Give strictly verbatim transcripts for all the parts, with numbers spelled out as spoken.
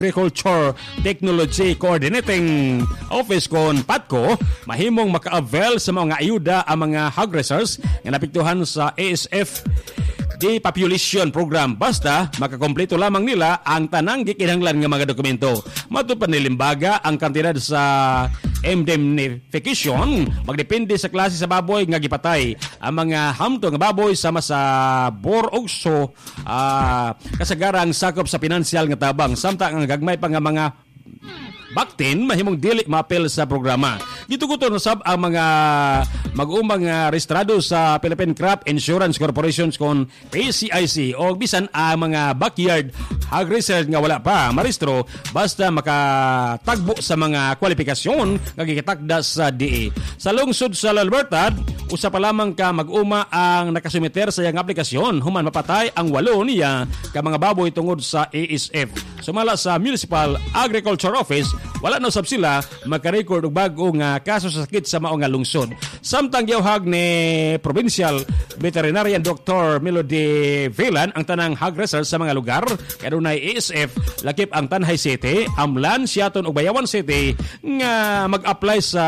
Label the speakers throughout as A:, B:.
A: Agriculture Technology Coordinating Office kon PATCO mahimong maka-avail sa mga ayuda ang mga hog raisers nga napiktuhan sa A S F Depopulation Program basta makakompleto lamang nila ang tanang gikinahanglan nga mga dokumento. Matupad ni Limbaga ang kantidad sa indemnification magdepende sa klase sa baboy nga gipatay. Ang mga hamto nga baboy sama sa bor ug so uh, kasagarang sakop sa pinansyal nga tabang samtang ang gagmay pa nga mga baktin mahimong dili maapel sa programa. Gituguton usab ang mga mag-umang uh, rehistrado sa Philippine Crop Insurance Corporation kon P C I C o bisan ang mga backyard hog raisers nga wala pa marehistro basta makatagbo sa mga kwalifikasyon nga gikitakda sa D A. Sa lungsod sa Alberta, usa pa lamang ka mag-uma ang nakasumiter sa iyang aplikasyon human mapatay ang walo niya ka mga baboy tungod sa A S F. Sumala sa Municipal Agriculture Office, wala na usab sila magka-record og bag-o nga kaso sa sakit sa mao nga lungsod. Samtang giyawhag ni Provincial Veterinarian Doctor Melody Velan ang tanang hog raisers sa mga lugar kay adunay A S F lakip ang Tanhay City, Amlan, Siaton ug Bayawan City nga mag-apply sa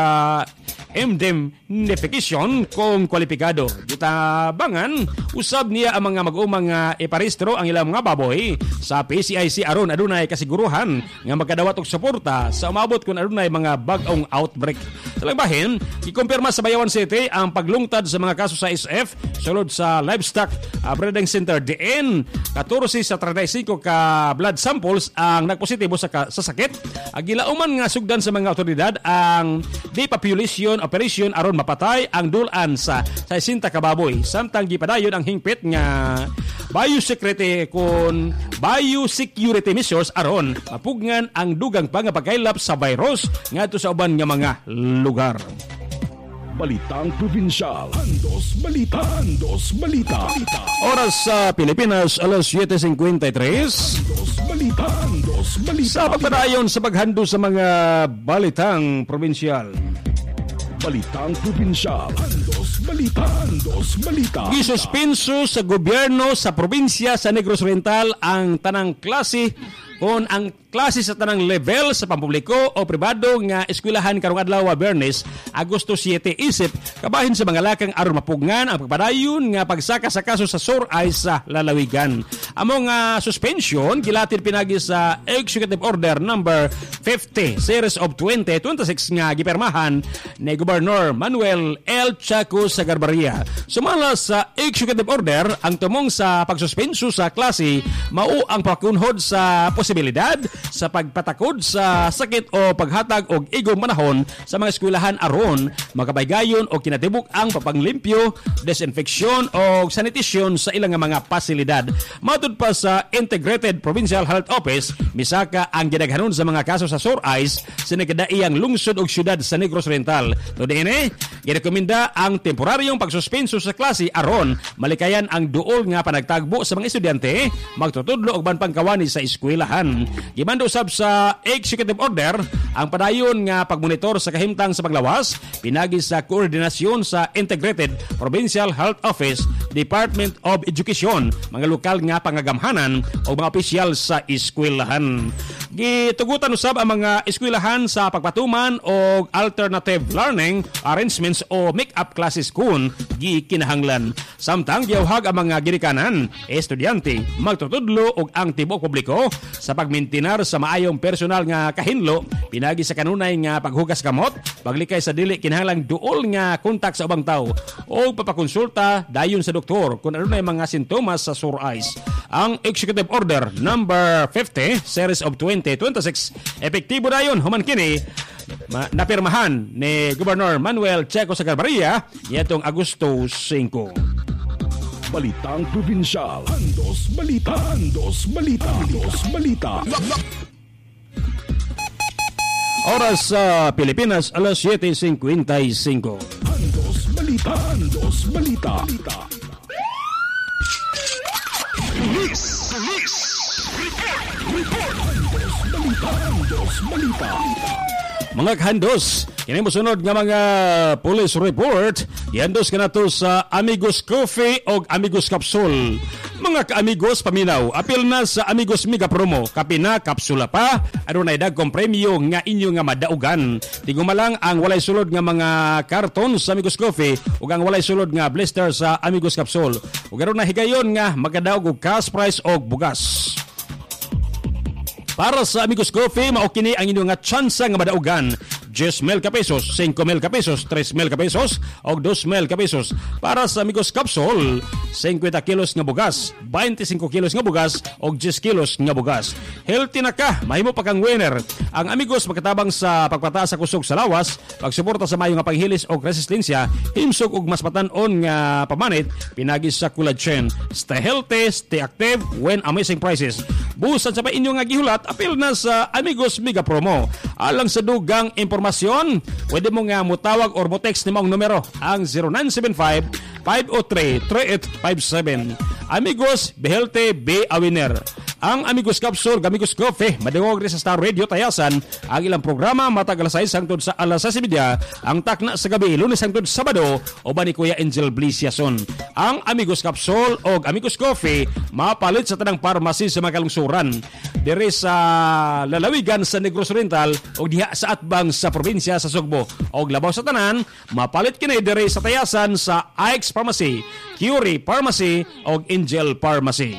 A: indemnification kung kwalipikado. Gitabangan usab niya ang mga mag-umang uh, iparehistro ang ilang mga baboy sa P C I C aron adunay kasiguruhan nga magkadawat og suporta sa umabot kung adunay mga bag-ong outbreak. Sa langbahin, ikumpirma sa Bayawan City ang paglungtad sa mga kaso sa A S F sulod sa Livestock uh, Breeding Center D N. fourteen sa thirty-five ka blood samples ang nagpositibo sa, ka, sa sakit. Agilauman nga sugdan sa mga otoridad ang depopulation operation aron mapatay ang dulan sa sixty ka baboy. Samtang gipadayon ang hingpit nga biosecurity kun biosecurity measures aron mapugngan ang dugang pangapagaylap sa virus ngadto sa uban nga mga lugar.
B: Balitang Probinsyal. Andos Balita. Andos Balita.
A: Oras sa Pilipinas, alas seven fifty-three.
B: Andos Balita. Andos Balita.
A: Sa pagpadayon sa paghando sa mga balitang probinsyal.
B: Balitang Probinsyal. Andos Balita. Andos Balita.
A: Gisuspenso sa gobyerno sa probinsya sa Negros Oriental ang tanang klase kung ang klase sa tanang level sa pampubliko o pribado nga eskwelahan karong adlaw Bernes, Agosto seven isip kabahin sa mga lakang aron mapugngan ang pagpadayon nga pagsaka sa kaso sa Sur-Ay sa lalawigan. Among uh, suspension gilatid pinagi sa Executive Order number fifty series of twenty twenty-six nga gipermahan ni Gobernador Manuel L. Chaco Sagarbarria. Sumala sa Executive Order ang tumong sa pagsuspenso sa klase mao ang pakunhod sa posibilidad sa pagpatakod sa sakit o paghatag og igong manahon sa mga eskwelahan aron makabaygayon o kinatibuk ang papanglimpyo, disinfeksyon o sanitasyon sa ilang mga pasilidad. Matud pa sa Integrated Provincial Health Office, misaka ang gidaghanon sa mga kaso sa Sur-Ay sa nagkadaiyang lungsod o syudad sa Negros Oriental. No diine, girekomenda ang temporaryong pagsuspenso sa klase aron malikayan ang duol nga panagtagbo sa mga estudyante magtutudlo og banpang kawani sa eskwelahan. Gimando usab sa Executive Order ang padayon nga pagmonitor sa kahimtang sa paglawas pinagi sa koordinasyon sa Integrated Provincial Health Office, Department of Education, mga lokal nga pangagamhanan o mga opisyal sa eskwelahan. Gitugutan usab ang mga eskwelahan sa pagpatuman o alternative learning arrangements o make-up classes kun gikinahanglan. Samtang giyawhag ang mga ginikanan, estudyante magtutudlo og ang tibok publiko sa pagmintinar sa maayong personal nga kahinlo pinagi sa kanunay nga paghugas kamot, paglikay sa dili kinahanglang duol nga kontak sa ubang tawo o papakonsulta dayon sa doktor kung ano na mga sintomas sa Sur-Ay. Ang Executive Order number fifty series of twenty twenty-six epektibo dayon human kini napirmahan ni Gobernador Manuel Chaco Sagarbarria nitong Agosto five.
B: Balitang Probinsyal. Andos Balita. Andos Balita. Andos Balita.
A: Oras sa Pilipinas, alas seven fifty-five.
B: Andos Balita. Andos Balita. Police. Police. Report. Report. Andos Balita. Andos Balita.
A: Mga kahandos, kini mosunod nga mga police report, ihandos ka na to sa Amigos Coffee o Amigos Capsule. Mga ka-amigos, paminaw, apil na sa Amigos Mega Promo. Kapina, kapsula pa, adunay dagkong premyo nga inyo nga madaugan. Tigumalang ang walay sulod nga mga karton sa Amigos Coffee ug ang walay sulod nga blister sa Amigos Capsule. Ug aron na higayon nga magadaog og cash prize og bugas. Para sa Amigos Coffee, mao kini ang inyo nga tsansa nga madaugan. ten mil ka pesos, five mil ka pesos, three mil ka pesos, o two mil ka pesos. Para sa Amigos Capsule, fifty kilos nga bugas, twenty-five kilos nga bugas, o ten kilos nga bugas. Healthy na ka, mahimo pa kang winner. Ang Amigos magkatabang sa pagpataas sa kusog sa lawas, pagsuporta sa mayo nga panghilis o resistensya, himsog og mas matan-on nga pamanit, pinagi sa collagen. Stay healthy, stay active, win amazing prizes. Busan sa pa inyo nga gihulat, apil na sa Amigos Mega Promo. Alang sa dugang impormasyon, pwede mo nga mutawag or mo text ni mong numero ang zero nine seven five, five oh three, three eight five seven. Amigos, be healthy, be a winner. Ang Amigos Capsule, Amigos Coffee, madungog rin sa Star Radio Tayasan, ang ilang programa matag alas sais hangtod sa alas sais media, ang takna sa gabi, Lunes hangtod Sabado, o ba ni Kuya Angel Blisiason. Ang Amigos Capsule o Amigos Coffee, mapalit sa tanang pharmacy sa mga kalungsuran. Diri sa lalawigan sa Negros Oriental o diha sa atbang sa probinsya sa Sugbo. O labaw sa tanan, mapalit kini diri sa Tayasan sa Ike's Pharmacy, Curie Pharmacy o Angel Pharmacy.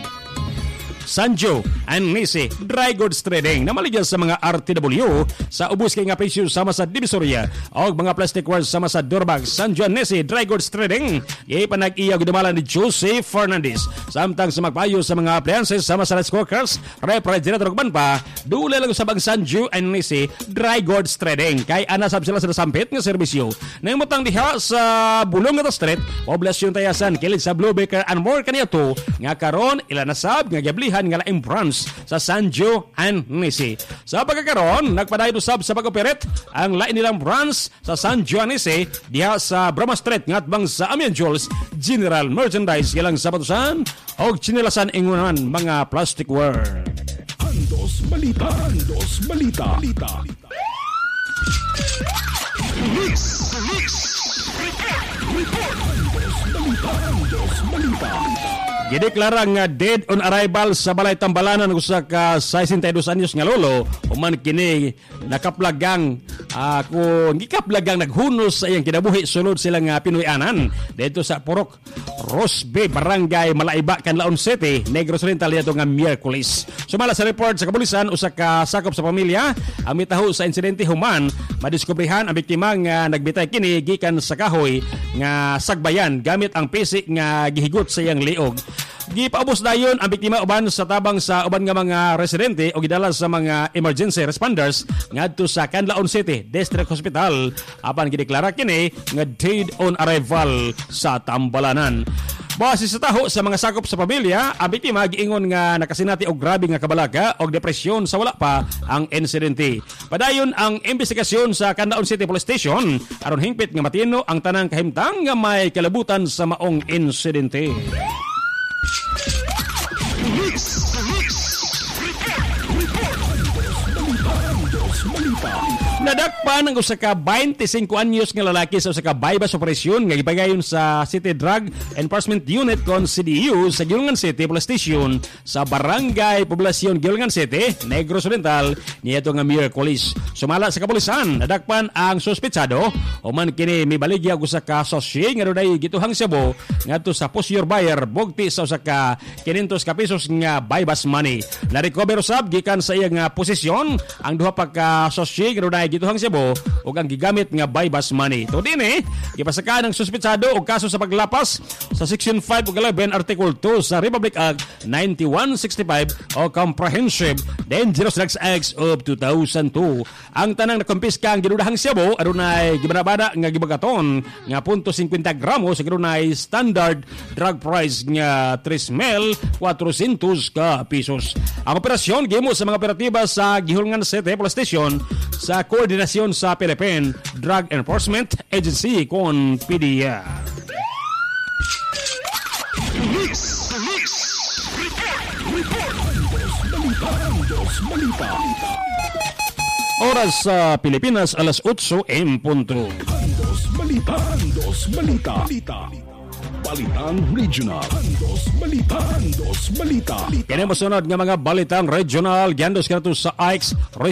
A: Sanjo and Nisi Dry Goods Trading na maligyan sa mga R T W sa ubos kay nga presyo sama sa Divisoria o mga plastic wares sama sa Durbag. Sanjo and Nisi Dry Goods Trading ipanag-iya gidumalan ni Jose Fernandez samtang sa magpayo sa mga appliances sama sa rice cookers, refrigerator ug banpa dula lang sa bang Sanjo and Nisi Dry Goods Trading kay ana sab sila sa sampit nga serbisyo nahimutang diha sa Bulong nga Street, Poblasyon Tayasan, kilid sa Blue Baker and more kaniadto nga karon ila na sab nga giablihan nga laing branch sa Sanjo and Nisi. Sa pagkakaroon, nagpadayon usab sa pag-operate ang lain nilang branch sa Sanjo and Nisi diha sa Brahma Street ngatbang sa Amian Jules General Merchandise ilang sapatusan o chinilasan ingunan mga plastic ware.
B: Andos Balita, Andos Balita. Balita. Police, police. Report, report. Andos Balita, Andos Balita.
A: Gideklara nga dead on arrival sa balay Tambalanan usa ka sixty-two anyos nga lolo human kini nakaplagang uh, kung gikaplagang naghunos sa iyang kinabuhi sulod sila nga Pinoy-anan dito sa Purok Rosbe, Barangay Malaiba, Canlaon City, Negros Oriental dito nga Miyerkules. Sumala sa report sa kapulisan usa ka sakop sa pamilya ang mitaho sa insidente human madiskubrihan ang biktima nga nagbitay kini gikan sa kahoy nga sagbayan gamit ang pisik nga gihigot sa iyang liog. Gipaubos dayon ang biktima uban sa tabang sa uban nga mga residente o gidala sa mga emergency responders ngadto sa Canlaon City District Hospital apan gideklara kini nga dead on arrival sa Tambalanan. Base sa taho sa mga sakop sa pamilya, ang biktima giingon nga nakasinati og grabe nga kabalaga og depresyon sa wala pa ang insidente. Padayon ang investigasyon sa Canlaon City Police Station aron hingpit nga matino ang tanang kahimtang nga may kalabutan sa maong insidente.
B: Police, police. Report, report. Andos Balita.
A: Nadakpan ang usa ka twenty-five anyos nga lalaki sa usa ka bypass operasyon nga gipagayon sa City Drug Enforcement Unit kon C D U sa Gilungan City Police Station sa Barangay Poblasyon Gilungan City, Negros Oriental niadto nga Miyerkules. Sumala sa kapulisan, nadakpan ang suspetsado human kini mibaligya og usa ka sosye nga dunay gituhang sabo ngadto sa Pusyor Buyer bugti sa usa ka five hundred ka pesos nga bypass money. Na-recover usab gikan sa iyang posisyon ang duha pa ka sosye nga dunay gituhang Cebu ug ang gigamit nga bypass money. To dinhi, gipasakaan ang suspetsado og kaso sa paglapas sa Section five ug eleven Article two sa Republic Act ninety-one sixty-five o Comprehensive Dangerous Drugs Act of two thousand two. Ang tanang nakumpiska ang ginudahang Cebu adunay gibanabada nga gibagaton nga punto fifty gramos sa adunay standard drug price nga three mil cuatrocientos ka pesos. Ang operasyon gihimo sa mga operatiba sa Gihulngan City Police Station sa koordinasyon sa Philippine Drug Enforcement Agency kon P D E A.
B: Police, police. Report, report. Andos Balita.
A: Oras sa Pilipinas alas eight em punto.
B: Andos Balita, Andos Balita. Balitang Regional. Andos Balita. Andos Balita.
A: Kini mosunod nga mga balitang regional giandos kanato sa I X